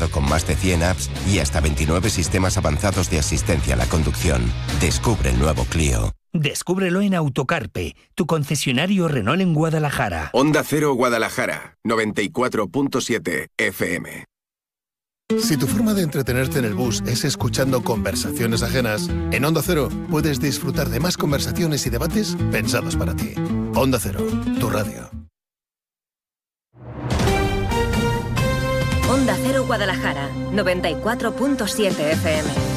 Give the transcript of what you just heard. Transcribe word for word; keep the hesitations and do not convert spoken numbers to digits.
Cero con más de cien apps y hasta veintinueve sistemas avanzados de asistencia a la conducción. Descubre el nuevo Clio. Descúbrelo en Autocarpe, tu concesionario Renault en Guadalajara. Onda Cero Guadalajara, noventa y cuatro punto siete F M. Si tu forma de entretenerte en el bus es escuchando conversaciones ajenas, en Onda Cero puedes disfrutar de más conversaciones y debates pensados para ti. Onda Cero, tu radio. Onda Cero Guadalajara, noventa y cuatro punto siete F M.